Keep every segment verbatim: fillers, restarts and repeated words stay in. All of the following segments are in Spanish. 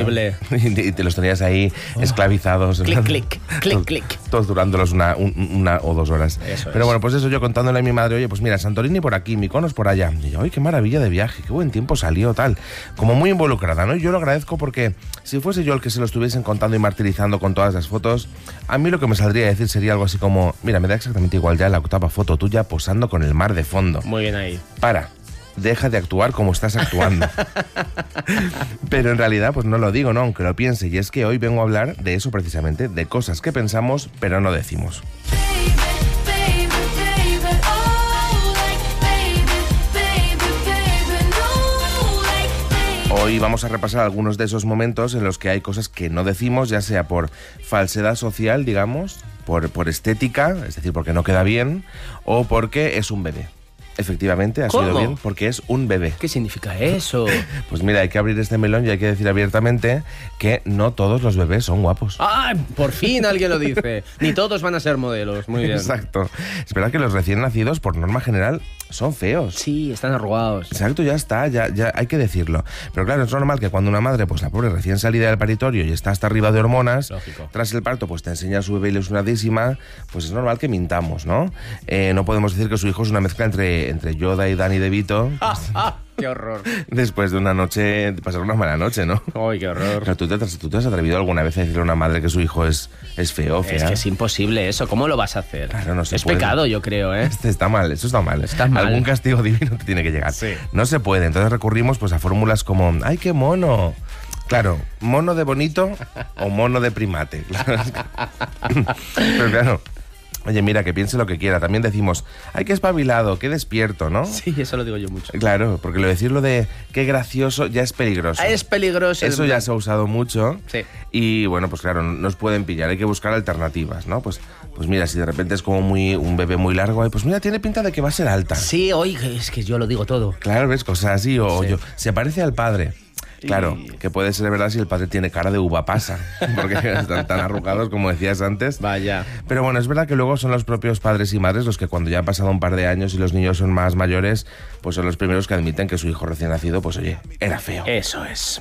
Horrible. Y te los tenías ahí oh. esclavizados. Clic, clic, clic, clic. Todos durándolos una, un, una o dos horas. Eso Pero es. bueno, pues eso yo contándole a mi madre, oye, pues mira, Santorini por aquí, Mykonos por allá. Y yo, ay, qué maravilla de viaje, qué buen tiempo salió, tal. Como muy involucrada, ¿no? Y yo lo agradezco porque si fuese yo el que se lo estuviesen contando y martirizando con todas las fotos, a mí lo que me saldría a decir sería algo así como, mira, me da exactamente igual ya la octava foto tuya posando con el mar de fondo. Muy bien ahí. Para. Deja de actuar como estás actuando. Pero en realidad pues no lo digo, ¿no? Aunque lo piense. Y es que hoy vengo a hablar de eso precisamente, de cosas que pensamos pero no decimos. Hoy vamos a repasar algunos de esos momentos en los que hay cosas que no decimos, ya sea por falsedad social, digamos, por, por estética, es decir, porque no queda bien, o porque es un bebé. Efectivamente, ha ¿Cómo? sido bien porque es un bebé. ¿Qué significa eso? Pues mira, hay que abrir este melón y hay que decir abiertamente que no todos los bebés son guapos. ¡Ah! Por fin alguien lo dice. Ni todos van a ser modelos. Muy bien. Exacto. Es verdad que los recién nacidos, por norma general, son feos. Sí, están arrugados. Exacto, ya está, ya, ya hay que decirlo. Pero claro, es normal que cuando una madre, pues la pobre recién salida del paritorio y está hasta arriba de hormonas, lógico, tras el parto, pues te enseña a su bebé ilusionadísima, pues es normal que mintamos, ¿no? Eh, no podemos decir que su hijo es una mezcla entre, entre Yoda y Danny DeVito. ¡Ah, ah! ¡Qué horror! Después de una noche, de pasar una mala noche, ¿no? ¡Ay, qué horror! Pero ¿tú te, ¿tú te has atrevido alguna vez a decirle a una madre que su hijo es, es feo, fea? Es que es imposible eso. ¿Cómo lo vas a hacer? Claro, no se es puede. Pecado, yo creo, ¿eh? Este está mal, eso está mal. Está mal. Algún castigo divino te tiene que llegar. Sí. No se puede, entonces recurrimos pues a fórmulas como ¡ay, qué mono! Claro, ¿mono de bonito o mono de primate? Pero claro, oye, mira, que piense lo que quiera. También decimos, ¡ay, qué espabilado, qué despierto!, ¿no? Sí, eso lo digo yo mucho. Claro, porque lo decirlo de qué gracioso ya es peligroso. Es peligroso. Eso ya se ha usado mucho. Sí. Y bueno, pues claro, nos pueden pillar, hay que buscar alternativas, ¿no? Pues, pues mira, si de repente es como muy un bebé muy largo, ay, pues mira, tiene pinta de que va a ser alta. Sí, oye, es que yo lo digo todo. Claro, ves, cosas así, o Sí. yo, se parece al padre. Claro, Y- que puede ser verdad si el padre tiene cara de uva pasa, porque están tan arrugados como decías antes. Vaya. Pero bueno, es verdad que luego son los propios padres y madres los que cuando ya han pasado un par de años y los niños son más mayores, pues son los primeros que admiten que su hijo recién nacido, pues oye, era feo. Eso es.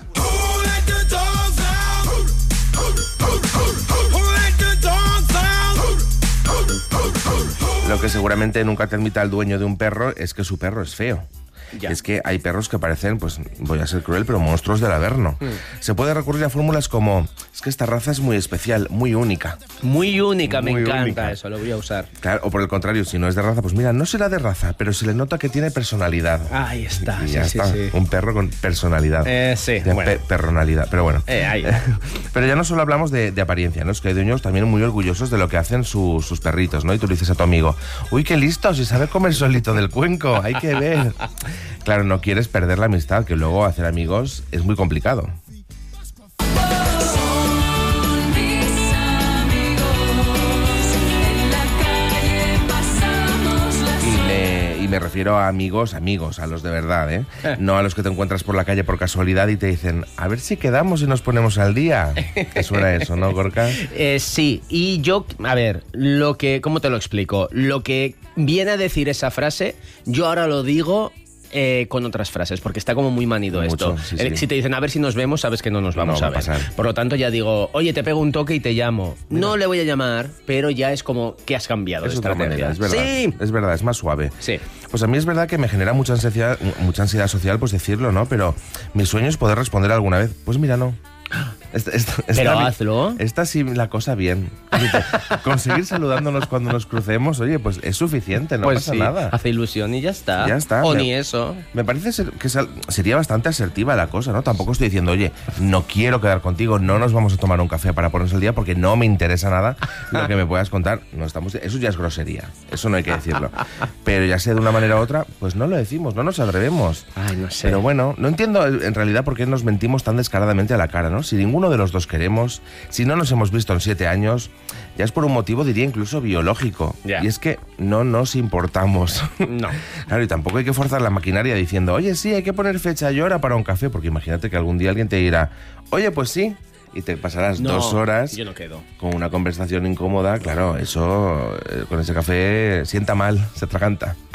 Lo que seguramente nunca te admita el dueño de un perro es que su perro es feo. Ya. Es que hay perros que parecen, pues voy a ser cruel, pero monstruos del Averno. Mm. Se puede recurrir a fórmulas como, es que esta raza es muy especial, muy única. Muy única, me Muy encanta única. eso, lo voy a usar. Claro, o por el contrario, si no es de raza, pues mira, no será de raza, pero se le nota que tiene personalidad. Ahí está, Y sí, ya sí, está, sí. un perro con personalidad. Eh, sí, De bueno. pe- perronalidad, pero bueno. Eh, ahí. Pero ya no solo hablamos de, de apariencia, ¿no? Es que hay dueños también muy orgullosos de lo que hacen su- sus perritos, ¿no? Y tú le dices a tu amigo, uy, qué listo, si sabe comer solito del cuenco, hay que ver. Claro, no quieres perder la amistad, que luego hacer amigos es muy complicado. Y me, y me refiero a amigos, amigos, a los de verdad, ¿eh? No a los que te encuentras por la calle por casualidad y te dicen, a ver si quedamos y nos ponemos al día. ¿Te suena eso, no, Gorka? Eh, sí, y yo, a ver, lo que, ¿cómo te lo explico? Lo que viene a decir esa frase, yo ahora lo digo eh, con otras frases, porque está como muy manido Mucho, esto. sí, Eh, sí. Si te dicen, a ver si nos vemos, sabes que no nos vamos No a va a ver. pasar. Por lo tanto, ya digo, oye, te pego un toque y te llamo. No le voy a llamar, pero ya es como que has cambiado Es de otra estrategia. manera, es verdad. Sí. Es verdad, es más suave. Sí. Pues a mí es verdad que me genera mucha ansiedad, mucha ansiedad social, pues decirlo, ¿no? Pero mi sueño es poder responder alguna vez, pues mira, no. Esta- esta- esta- Pero esta- hazlo. Está sí la cosa bien. Conseguir saludándonos cuando nos crucemos, oye, pues es suficiente, no Pues pasa sí, nada. hace ilusión y ya está. Ya está, O me- ni eso. Me parece ser- que sal- sería bastante asertiva la cosa, ¿no? Tampoco estoy diciendo, oye, no quiero quedar contigo, no nos vamos a tomar un café para ponernos al día porque no me interesa nada lo que me puedas contar. No estamos, eso ya es grosería, eso no hay que decirlo. Pero ya sea de una manera u otra, pues no lo decimos, no nos atrevemos. Ay, no sé. Pero bueno, no entiendo en realidad por qué nos mentimos tan descaradamente a la cara, ¿no? Si ninguno de los dos queremos, si no nos hemos visto en siete años, ya es por un motivo, diría, incluso biológico. Ya. Y es que no nos importamos. No. Claro, y tampoco hay que forzar la maquinaria diciendo, oye, sí, hay que poner fecha y hora para un café, porque imagínate que algún día alguien te dirá, oye, pues sí, y te pasarás No, dos horas yo no quedo. con una conversación incómoda. Claro, eso, eh, con ese café sienta mal, se atraganta.